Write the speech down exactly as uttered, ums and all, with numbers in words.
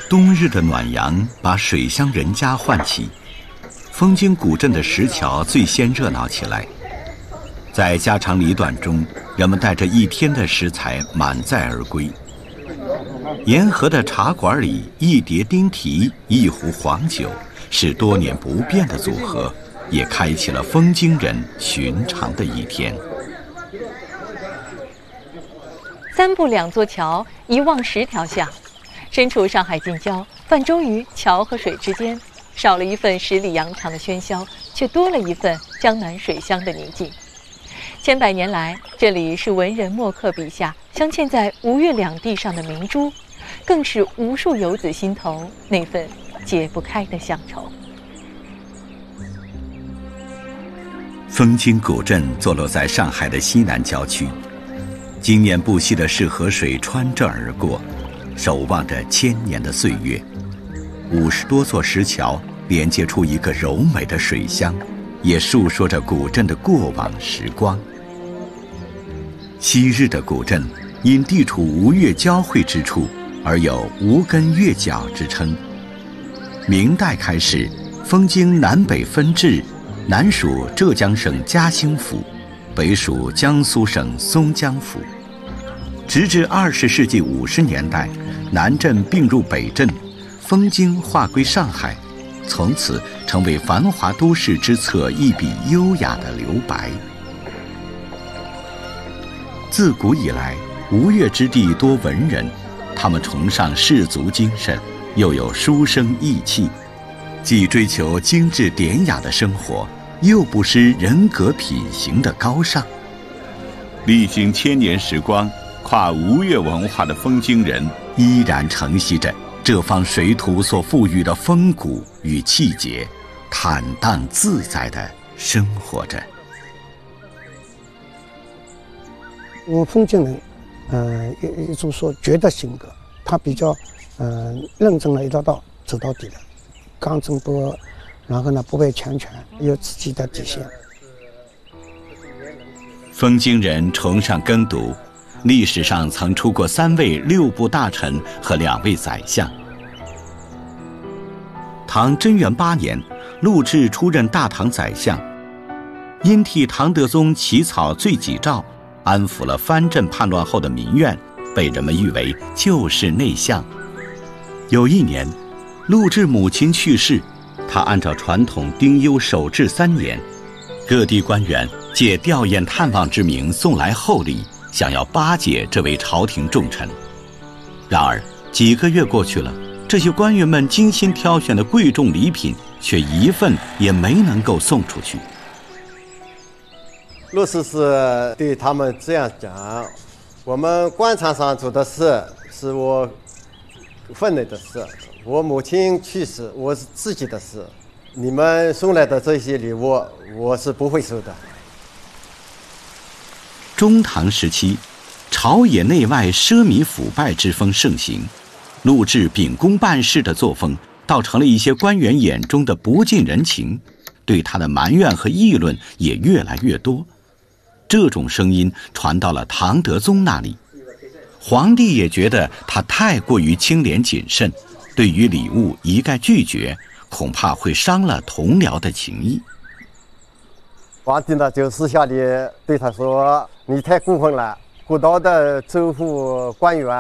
冬日的暖阳把水乡人家唤起，枫泾古镇的石桥最先热闹起来。在家长里短中，人们带着一天的食材满载而归。沿河的茶馆里，一碟丁蹄，一壶黄酒，是多年不变的组合，也开启了枫泾人寻常的一天。 三步两座桥，一望十条巷。身处上海近郊，泛舟于桥和水之间，少了一份十里洋场的喧嚣，却多了一份江南水乡的宁静。千百年来，这里是文人墨客笔下镶嵌在吴越两地上的明珠，更是无数游子心头那份解不开的乡愁。 枫泾古镇坐落在上海的西南郊区，经年不息的市河水穿这而过，守望着千年的岁月。五十多座石桥连接出一个柔美的水乡，也述说着古镇的过往时光。昔日的古镇因地处吴越交汇之处，而有吴根越角之称。明代开始，枫泾南北分治，南属浙江省嘉兴府，北属江苏省松江府。直至二十世纪五十年代，南镇并入北镇，枫泾划归上海，从此成为繁华都市之侧一笔优雅的留白。自古以来，吴越之地多文人，他们崇尚士族精神，又有书生意气，既追求精致典雅的生活，又不失人格品行的高尚。历经千年时光，跨吴越文化的枫泾人依然承袭着这方水土所赋予的风骨与气节，坦荡自在地生活着。 因为枫泾人，呃，一一种说绝的性格，他比较，呃，认真的一条道走到底的，刚正不阿，然后呢不被强权，有自己的底线。 枫泾人崇尚耕读，历史上曾出过三位六部大臣和两位宰相。唐贞元八年，陆贽出任大唐宰相，因替唐德宗起草罪己诏，安抚了藩镇叛乱后的民怨，被人们誉为救世内相。有一年，陆贽母亲去世，他按照传统丁忧守制三年，各地官员借吊唁探望之名送来厚礼，想要巴结这位朝廷重臣。然而几个月过去了，这些官员们精心挑选的贵重礼品却一份也没能够送出去。 陆师是对他们这样讲：我们官场上做的事是我分内的事，我母亲去世我是自己的事，你们送来的这些礼物我是不会收的。 中唐时期，朝野内外奢靡腐败之风盛行，陆贽秉公办事的作风倒成了一些官员眼中的不近人情，对他的埋怨和议论也越来越多。这种声音传到了唐德宗那里，皇帝也觉得他太过于清廉谨慎，对于礼物一概拒绝，恐怕会伤了同僚的情谊。 皇帝呢就私下里对他说：你太过分了，古道的州府官员